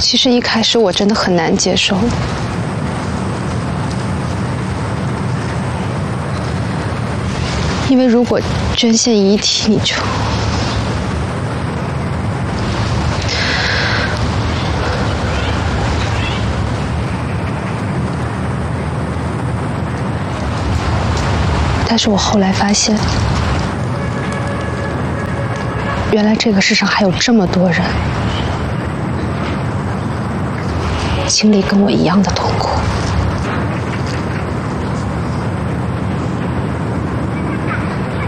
其实一开始我真的很难接受，因为如果捐献遗体，你就……但是我后来发现，原来这个世上还有这么多人经历跟我一样的痛苦。